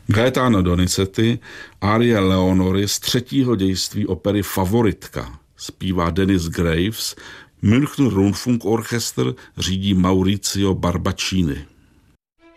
Gaetano Donizetti, árie Leonory z 3. dějství opery Favoritka. Zpívá Dennis Graves, Münchner Rundfunk Orchester řídí Maurizio Barbaccini.